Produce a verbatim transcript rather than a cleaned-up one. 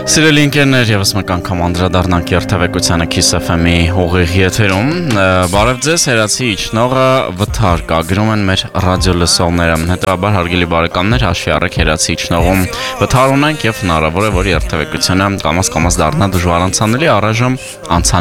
Սիրելի ընկերներ, եւս մեկ անգամ անդրադառնանք երթևեկությանը Kiss F M-ի ուղիղ եթերում։ Բարև ձեզ, հերացի իջնողը վթար կա, գրում են մեր ռադիո լսողները։ Հետևաբար, հարգելի բարեկամներ, հաշվի առեք հերացի իջնողում վթար ունենք եւ հնարավոր է, որ երթևեկությունը կամաց-կամաց դառնա դժվար անցանելի, առայժմ անցանելի